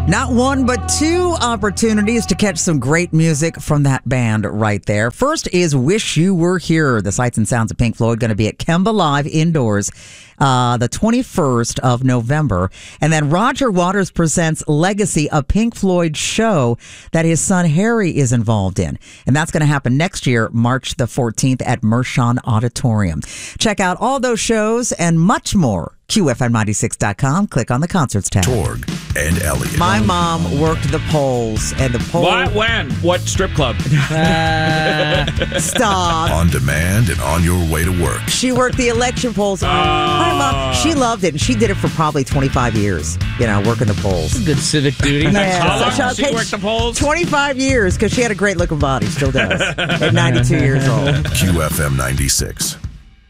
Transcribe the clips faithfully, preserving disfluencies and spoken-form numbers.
Not one, but two opportunities to catch some great music from that band right there. First is Wish You Were Here. The sights and sounds of Pink Floyd going to be at Kemba Live indoors uh, the twenty-first of November. And then Roger Waters presents Legacy, a Pink Floyd show that his son Harry is involved in. And that's going to happen next year, March the fourteenth at Mershon Auditorium. Check out all those shows and much more. Q F M ninety-six dot com. Click on the concerts tab. Torg and Elliot. My mom worked the polls, and the poll. What? When? What strip club? Uh, stop. On demand and on your way to work. She worked the election polls. Uh, My mom, she loved it, and she did it for probably twenty-five years. You know, working the polls. Good civic duty. Yeah. How long So did she okay, work the polls? twenty-five years, because she had a great looking body. Still does. At ninety-two years old. Q F M ninety-six.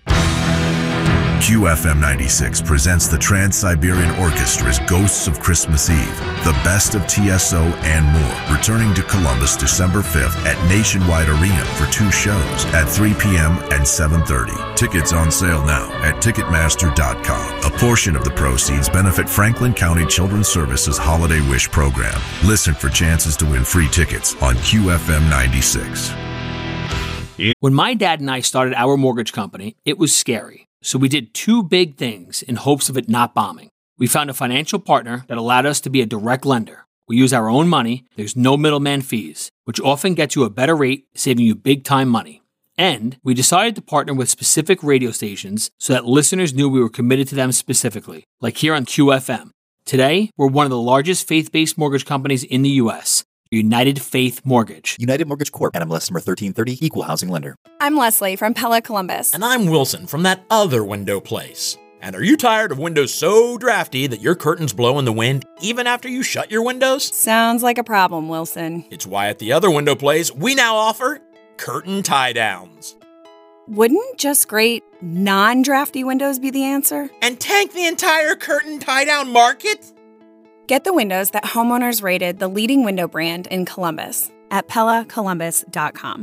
Q F M ninety-six presents the Trans-Siberian Orchestra's Ghosts of Christmas Eve, the best of T S O and more, returning to Columbus December fifth at Nationwide Arena for two shows at three p.m. and seven thirty. Tickets on sale now at Ticketmaster dot com. A portion of the proceeds benefit Franklin County Children's Services Holiday Wish program. Listen for chances to win free tickets on Q F M ninety-six. When my dad and I started our mortgage company, it was scary. So we did two big things in hopes of it not bombing. We found a financial partner that allowed us to be a direct lender. We use our own money, there's no middleman fees, which often gets you a better rate, saving you big time money. And we decided to partner with specific radio stations so that listeners knew we were committed to them specifically, like here on Q F M. Today, we're one of the largest faith-based mortgage companies in the U S, United Faith Mortgage. United Mortgage Corp. N M L S number thirteen thirty, Equal Housing Lender. I'm Leslie from Pella Columbus. And I'm Wilson from that other window place. And are you tired of windows so drafty that your curtains blow in the wind even after you shut your windows? Sounds like a problem, Wilson. It's why at the other window place, we now offer curtain tie-downs. Wouldn't just great non-drafty windows be the answer? And tank the entire curtain tie-down market? Get the windows that homeowners rated the leading window brand in Columbus at Pella Columbus dot com.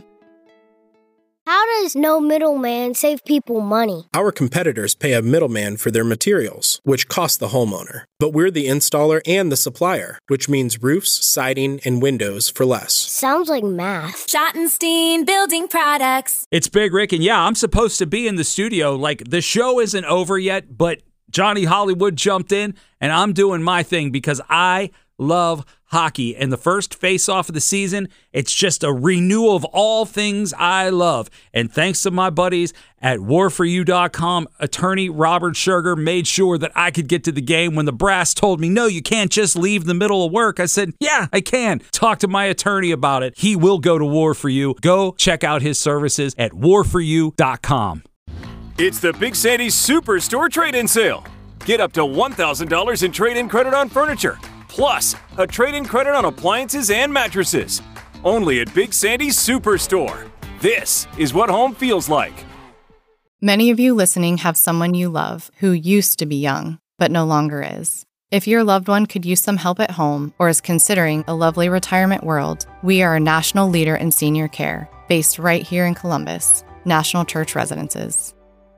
How does no middleman save people money? Our competitors pay a middleman for their materials, which cost the homeowner. But we're the installer and the supplier, which means roofs, siding, and windows for less. Sounds like math. Schottenstein Building Products. It's Big Rick, and yeah, I'm supposed to be in the studio. Like, the show isn't over yet, but Johnny Hollywood jumped in, and I'm doing my thing because I love hockey. And the first face-off of the season, it's just a renewal of all things I love. And thanks to my buddies at war for you dot com, attorney Robert Sugar made sure that I could get to the game. When the brass told me, no, you can't just leave the middle of work, I said, yeah, I can. Talk to my attorney about it. He will go to War for You. Go check out his services at war for you dot com. It's the Big Sandy's Superstore Trade-In Sale. Get up to one thousand dollars in trade-in credit on furniture, plus a trade-in credit on appliances and mattresses. Only at Big Sandy's Superstore. This is what home feels like. Many of you listening have someone you love who used to be young, but no longer is. If your loved one could use some help at home or is considering a lovely retirement world, we are a national leader in senior care, based right here in Columbus, National Church Residences.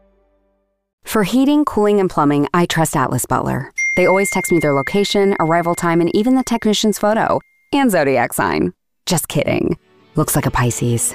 For heating, cooling, and plumbing, I trust Atlas Butler. They always text me their location, arrival time, and even the technician's photo. And zodiac sign. Just kidding. Looks like a Pisces.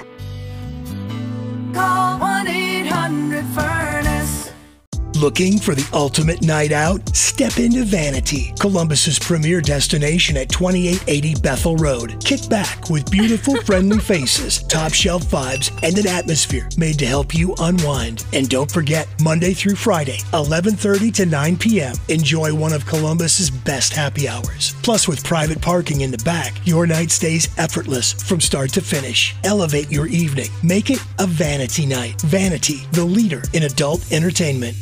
Call one eight hundred furnace. Looking for the ultimate night out? Step into Vanity, Columbus's premier destination at twenty-eight eighty Bethel Road. Kick back with beautiful, friendly faces, top shelf vibes, and an atmosphere made to help you unwind. And don't forget, Monday through Friday, eleven thirty to nine p.m., enjoy one of Columbus's best happy hours. Plus, with private parking in the back, your night stays effortless from start to finish. Elevate your evening. Make it a Vanity night. Vanity, the leader in adult entertainment.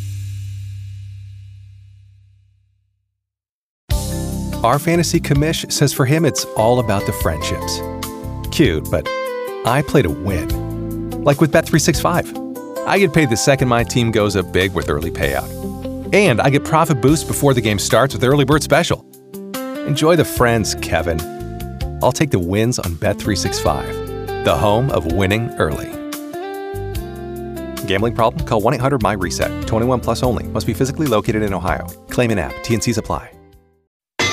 Our fantasy commish says for him it's all about the friendships. Cute, but I play to win. Like with Bet three sixty-five. I get paid the second my team goes up big with early payout. And I get profit boost before the game starts with Early Bird Special. Enjoy the friends, Kevin. I'll take the wins on Bet three sixty-five, the home of winning early. Gambling problem? Call one eight hundred M Y RESET. twenty-one plus only. Must be physically located in Ohio. Claim in app. T N Cs apply.